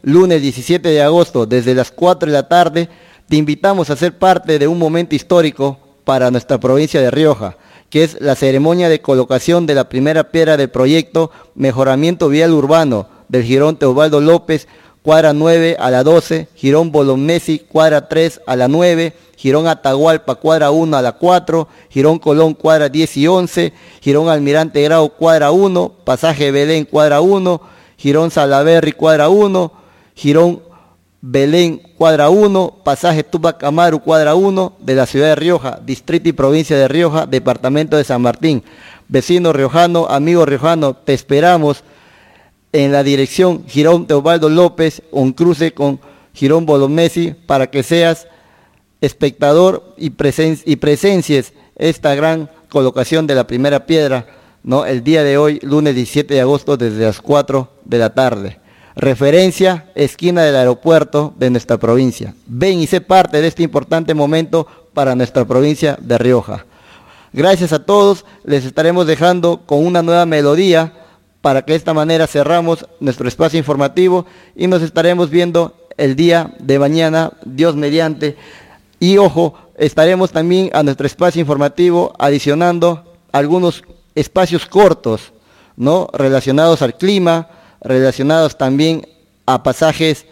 lunes 17 de agosto, desde las 4 de la tarde, te invitamos a ser parte de un momento histórico para nuestra provincia de Rioja, que es la ceremonia de colocación de la primera piedra del proyecto Mejoramiento Vial Urbano del Jirón Teobaldo López, cuadra 9 a la 12, Jirón Bolognesi, cuadra 3 a la 9, Jirón Atahualpa, cuadra 1 a la 4, Jirón Colón, cuadra 10 y 11, Jirón Almirante Grau, cuadra 1, Pasaje Belén, cuadra 1, Jirón Salaberry, cuadra 1, Jirón Belén, cuadra 1, Pasaje Tupac Amaru, cuadra 1, de la ciudad de Rioja, distrito y provincia de Rioja, departamento de San Martín. Vecino riojano, amigo riojano, te esperamos en la dirección Jirón Teobaldo López, un cruce con Jirón Bolognesi, para que seas espectador y presencies esta gran colocación de la primera piedra, ¿no? El día de hoy, lunes 17 de agosto, desde las 4 de la tarde. Referencia, esquina del aeropuerto de nuestra provincia. Ven y sé parte de este importante momento para nuestra provincia de Rioja. Gracias a todos, les estaremos dejando con una nueva melodía para que de esta manera cerramos nuestro espacio informativo y nos estaremos viendo el día de mañana, Dios mediante. Y ojo, estaremos también a nuestro espacio informativo adicionando algunos espacios cortos, ¿no? Relacionados al clima, relacionados también a pasajes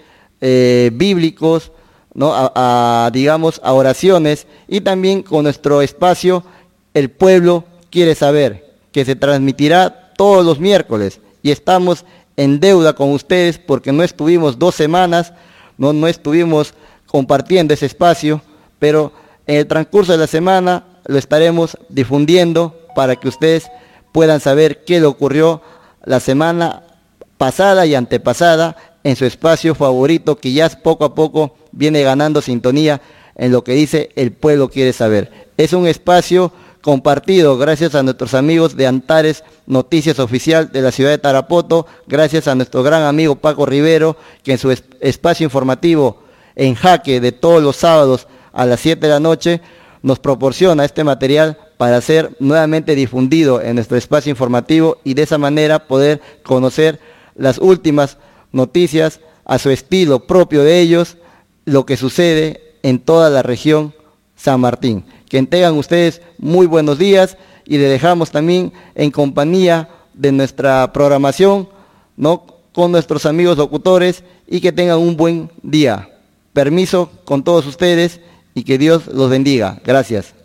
bíblicos, ¿no? Digamos, a oraciones, y también con nuestro espacio El Pueblo Quiere Saber, que se transmitirá todos los miércoles, y estamos en deuda con ustedes porque no estuvimos 2 semanas, no estuvimos compartiendo ese espacio, pero en el transcurso de la semana lo estaremos difundiendo para que ustedes puedan saber qué le ocurrió la semana pasada y antepasada en su espacio favorito, que ya poco a poco viene ganando sintonía en lo que dice El Pueblo Quiere Saber. Es un espacio compartido gracias a nuestros amigos de Antares Noticias Oficial de la ciudad de Tarapoto, gracias a nuestro gran amigo Paco Rivero, que en su espacio informativo En Jaque de todos los sábados a las 7 de la noche nos proporciona este material para ser nuevamente difundido en nuestro espacio informativo y de esa manera poder conocer las últimas noticias a su estilo propio de ellos, lo que sucede en toda la región San Martín. Que tengan ustedes muy buenos días y les dejamos también en compañía de nuestra programación, ¿no? Con nuestros amigos locutores, y que tengan un buen día. Permiso con todos ustedes y que Dios los bendiga. Gracias.